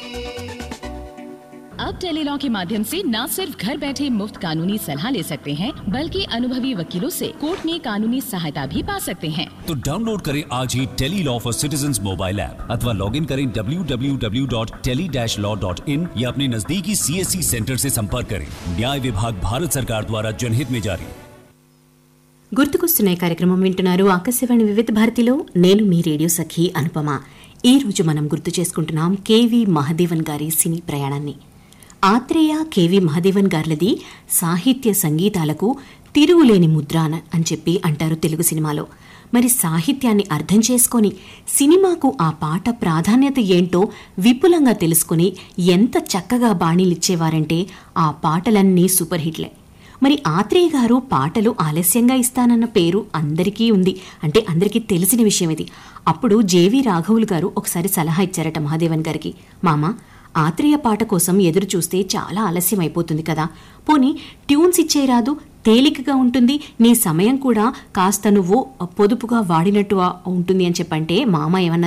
अब टेलीलॉ के माध्यम से न सिर्फ घर बैठे मुफ्त कानूनी सलाह ले सकते हैं, बल्कि अनुभवी वकीलों से कोर्ट में कानूनी सहायता भी पा सकते हैं। तो डाउनलोड करें आज ही Tele-Law for citizens mobile app अथवा लॉग इन करें www.tele-law.in या अपने नजदीकी CSC सेंटर से संपर्क करें। न्याय विभाग भारत सरकार द्वारा जनहित में जारी। గుర్తుకొస్తున్న కార్యక్రమం వింటున్నారు ఆకాశవాణి వివిధ భారతిలో. నేను మీ రేడియో సఖి అనుపమ. ఈ రోజు మనం గుర్తు చేసుకుంటున్నాం కేవి మహదేవన్ గారి సినీ ప్రయాణాన్ని. ఆత్రేయ కేవి మహదేవన్ గార్లది సాహిత్య సంగీతాలకు తిరుగులేని ముద్ర అని చెప్పి అంటారు తెలుగు సినిమాలో. మరి సాహిత్యాన్ని అర్థం చేసుకొని సినిమాకు ఆ పాట ప్రాధాన్యత ఏంటో విపులంగా తెలుసుకుని ఎంత చక్కగా బాణీలిచ్చేవారంటే ఆ పాటలన్నీ సూపర్ హిట్లే. మరి ఆత్రేయ గారు పాటలు ఆలస్యంగా ఇస్తానన్న పేరు అందరికీ ఉంది, అంటే అందరికీ తెలిసిన విషయం ఇది. అప్పుడు జేవి రాఘవులు గారు ఒకసారి సలహా ఇచ్చారట మహాదేవన్ గారికి, మామ ఆత్రేయ పాట కోసం ఎదురు చూస్తే చాలా ఆలస్యం అయిపోతుంది కదా, పోనీ ట్యూన్స్ ఇచ్చేరాదు, తేలికగా ఉంటుంది, నీ సమయం కూడా కాస్త నువ్వు పొదుపుగా వాడినట్టు ఉంటుంది అని చెప్పంటే మామ ఏమన్నారు